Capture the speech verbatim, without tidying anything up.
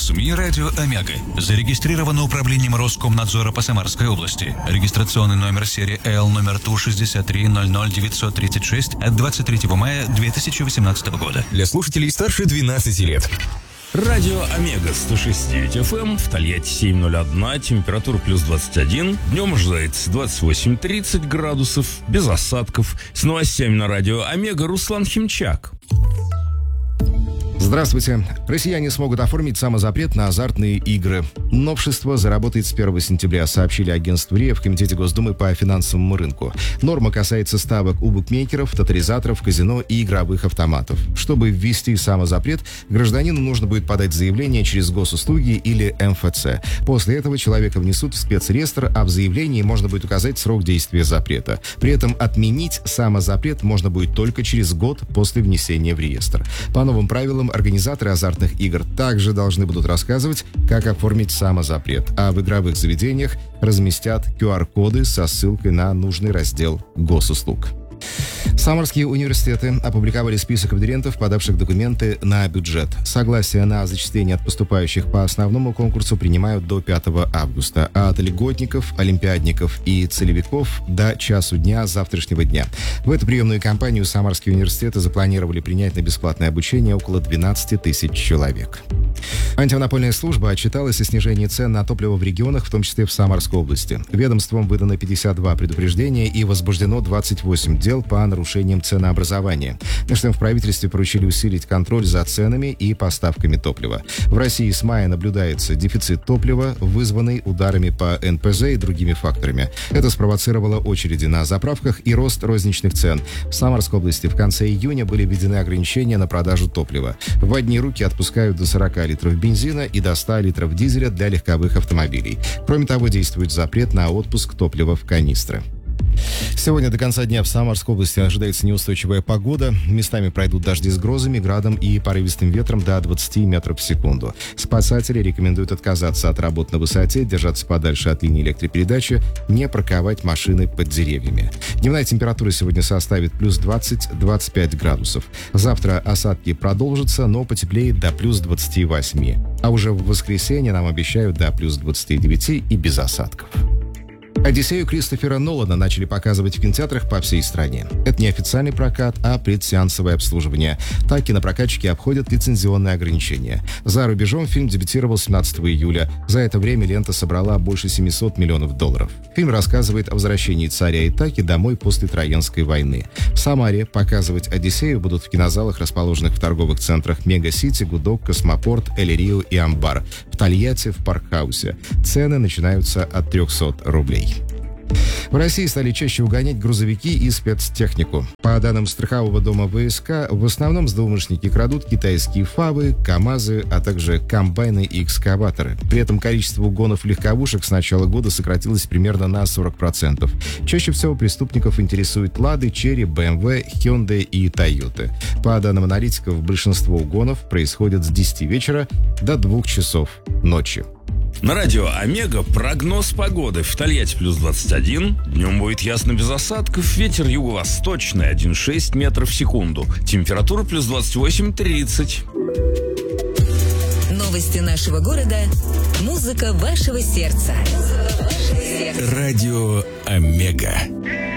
СМИ «Радио Омега». Зарегистрировано управлением Роскомнадзора по Самарской области. Регистрационный номер серии Л номер Ту шестьдесят три ноль ноль девятьсот тридцать шесть от двадцать третьего мая две тысячи восемнадцатого года. Для слушателей старше двенадцати лет. Радио Омега сто шесть и девять эф эм, в Тольятти семь ноль один, температура плюс двадцать один, днем ожидается двадцать восемь тридцать градусов, без осадков. С новостями на радио Омега Руслан Химчак. Здравствуйте. Россияне смогут оформить самозапрет на азартные игры. Новшество заработает с первого сентября, сообщили агентству РИА в Комитете Госдумы по финансовому рынку. Норма касается ставок у букмекеров, тотализаторов, казино и игровых автоматов. Чтобы ввести самозапрет, гражданину нужно будет подать заявление через госуслуги или эм эф цэ. После этого человека внесут в спецреестр, а в заявлении можно будет указать срок действия запрета. При этом отменить самозапрет можно будет только через год после внесения в реестр. По новым правилам, организаторы азартных игр также должны будут рассказывать, как оформить самозапрет, а в игровых заведениях разместят ку ар коды со ссылкой на нужный раздел госуслуг. Самарские университеты опубликовали список абитуриентов, подавших документы на бюджет. Согласие на зачисление от поступающих по основному конкурсу принимают до пятого августа, а от льготников, олимпиадников и целевиков до часу дня завтрашнего дня. В эту приемную кампанию Самарские университеты запланировали принять на бесплатное обучение около двенадцати тысяч человек. Антимонопольная служба отчиталась о снижении цен на топливо в регионах, в том числе в Самарской области. Ведомством выдано пятьдесят два предупреждения и возбуждено двадцать восемь дел по нарушениям ценообразования. Между тем, в правительстве поручили усилить контроль за ценами и поставками топлива. В России с мая наблюдается дефицит топлива, вызванный ударами по эн пэ зэ и другими факторами. Это спровоцировало очереди на заправках и рост розничных цен. В Самарской области в конце июня были введены ограничения на продажу топлива. В одни руки отпускают до сорока литров бензина и до ста литров дизеля для легковых автомобилей. Кроме того, действует запрет на отпуск топлива в канистры. Сегодня до конца дня в Самарской области ожидается неустойчивая погода. Местами пройдут дожди с грозами, градом и порывистым ветром до двадцати метров в секунду. Спасатели рекомендуют отказаться от работ на высоте, держаться подальше от линии электропередачи, не парковать машины под деревьями. Дневная температура сегодня составит плюс двадцать - двадцать пять градусов. Завтра осадки продолжатся, но потеплеет до плюс двадцати восьми. А уже в воскресенье нам обещают до плюс двадцати девяти и без осадков. «Одиссею» Кристофера Нолана начали показывать в кинотеатрах по всей стране. Это не официальный прокат, а предсеансовое обслуживание. Так кинопрокатчики обходят лицензионные ограничения. За рубежом фильм дебютировал семнадцатого июля. За это время лента собрала больше семисот миллионов долларов. Фильм рассказывает о возвращении царя Итаки домой после Троянской войны. В Самаре показывать «Одиссею» будут в кинозалах, расположенных в торговых центрах «Мега-Сити», «Гудок», «Космопорт», «Эль-Рио» и «Амбар». В Тольятти, в Паркхаусе. Цены начинаются от трехсот рублей. В России стали чаще угонять грузовики и спецтехнику. По данным страхового дома вэ эс ка, в основном злоумышленники крадут китайские фавы, КАМАЗы, а также комбайны и экскаваторы. При этом количество угонов легковушек с начала года сократилось примерно на сорок процентов. Чаще всего преступников интересуют «Лады», «Черри», бэ эм вэ, «Хёндай» и «Тойоты». По данным аналитиков, большинство угонов происходит с десяти вечера до двух часов ночи. На радио Омега прогноз погоды. В Тольятти плюс двадцать один, днем будет ясно без осадков, ветер юго-восточный один и шесть метров в секунду. Температура плюс двадцать восемь тридцать. Новости нашего города, музыка вашего сердца. Радио Омега.